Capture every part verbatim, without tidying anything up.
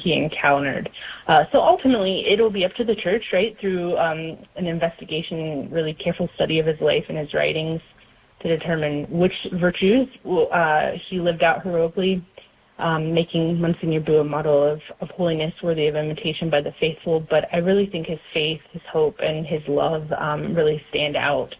he encountered. Uh, so ultimately, it'll be up to the church, right, through um, an investigation, really careful study of his life and his writings to determine which virtues uh, he lived out heroically, um, making Monsignor Boo a model of, of holiness worthy of imitation by the faithful. But I really think his faith, his hope, and his love um, really stand out.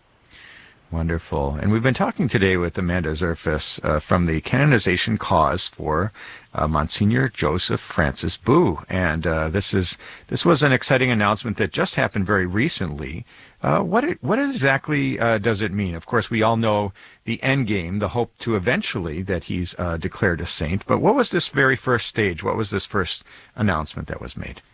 Wonderful. And we've been talking today with Amanda Zerfas uh, from the canonization cause for uh, Monsignor Joseph Francis Boo. And uh, this is this was an exciting announcement that just happened very recently. Uh, what it, what exactly uh, does it mean? Of course, we all know the end game, the hope to eventually that he's uh, declared a saint. But what was this very first stage? What was this first announcement that was made?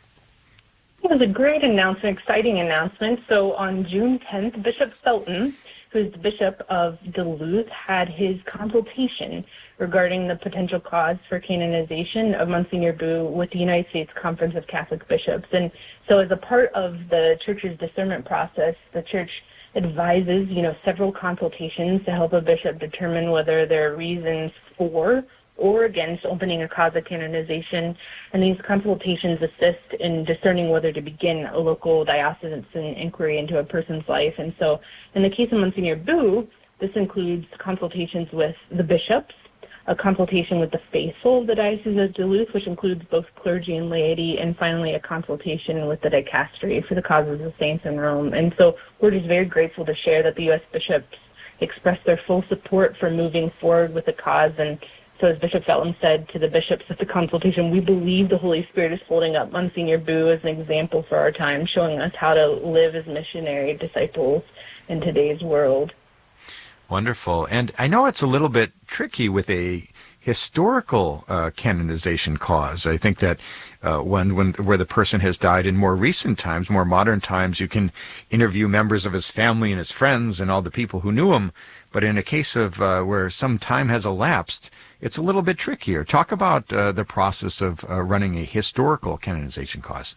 It was a great announcement, exciting announcement. So on June tenth, Bishop Felton, who's the Bishop of Duluth, had his consultation regarding the potential cause for canonization of Monsignor Boo with the United States Conference of Catholic Bishops. And so as a part of the Church's discernment process, the Church advises, you know, several consultations to help a bishop determine whether there are reasons for or against opening a cause of canonization, and these consultations assist in discerning whether to begin a local diocesan inquiry into a person's life. And so in the case of Monsignor Boo, this includes consultations with the bishops, a consultation with the faithful of the Diocese of Duluth, which includes both clergy and laity, and finally a consultation with the dicastery for the causes of saints in Rome. And so we're just very grateful to share that the U S bishops expressed their full support for moving forward with the cause. And so as Bishop Felton said to the bishops at the consultation, we believe the Holy Spirit is holding up Monsignor Boo as an example for our time, showing us how to live as missionary disciples in today's world. Wonderful. And I know it's a little bit tricky with a historical uh, canonization cause. I think that uh, when, when where the person has died in more recent times, more modern times, you can interview members of his family and his friends and all the people who knew him. But in a case of uh, where some time has elapsed, it's a little bit trickier. Talk about uh, the process of uh, running a historical canonization cause.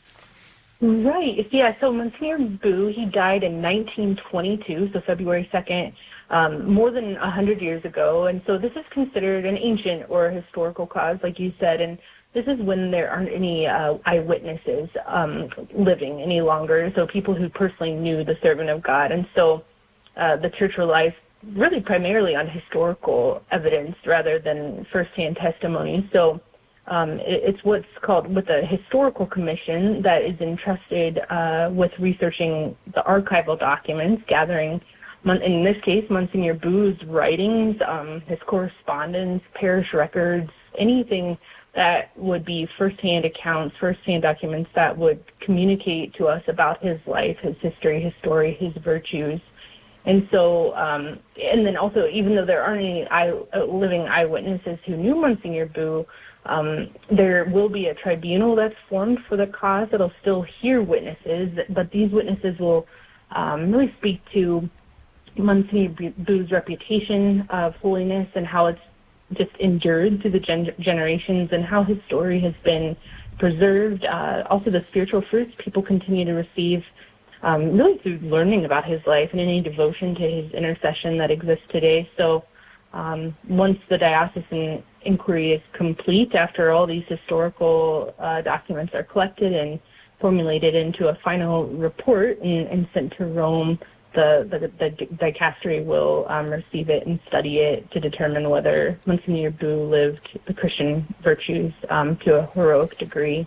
Right. Yeah, so Monsignor Boo, he died in nineteen twenty-two, so February second, um, more than one hundred years ago. And so this is considered an ancient or historical cause, like you said, and this is when there aren't any uh, eyewitnesses um, living any longer, so people who personally knew the servant of God. And so uh, the Church relies really primarily on historical evidence rather than firsthand testimony. So um, it, it's what's called with a historical commission that is entrusted uh, with researching the archival documents, gathering, in this case, Monsignor Boo's writings, um, his correspondence, parish records, anything that would be firsthand accounts, firsthand documents that would communicate to us about his life, his history, his story, his virtues. And so, um, and then also, even though there aren't any eye, uh, living eyewitnesses who knew Monsignor Boo, um, there will be a tribunal that's formed for the cause that'll still hear witnesses, but these witnesses will um, really speak to Monsignor Boo's reputation of holiness and how it's just endured through the gen- generations and how his story has been preserved. Uh, also, the spiritual fruits people continue to receive Um, really through learning about his life and any devotion to his intercession that exists today. So um, once the diocesan inquiry is complete, after all these historical uh, documents are collected and formulated into a final report and, and sent to Rome, the, the, the dicastery will um, receive it and study it to determine whether Monsignor Boo lived the Christian virtues um, to a heroic degree.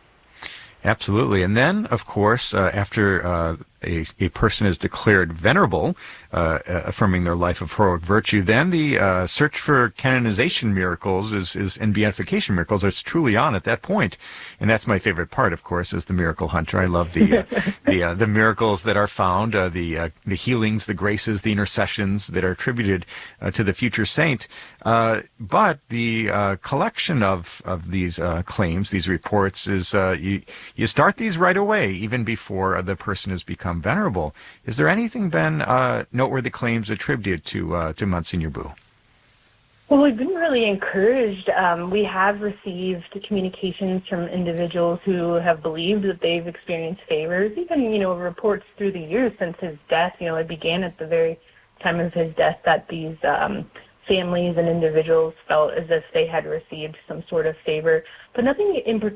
Absolutely. And then, of course, uh, after uh, a, a person is declared venerable, uh, affirming their life of heroic virtue, then the uh, search for canonization miracles is, is and beatification miracles is truly on at that point. And that's my favorite part, of course, is the miracle hunter. I love the uh, the uh, the miracles that are found, uh, the uh, the healings, the graces, the intercessions that are attributed uh, to the future saint. Uh, but the uh, collection of of these uh, claims, these reports, is uh, you, you start these right away, even before uh, the person has become venerable. Is there anything, Ben, uh, noteworthy claims attributed to uh, to Monsignor Boo? Well, we've been really encouraged. Um, we have received communications from individuals who have believed that they've experienced favors, even, you know, reports through the years since his death. You know, it began at the very time of his death that these um, families and individuals felt as if they had received some sort of favor, but nothing in particular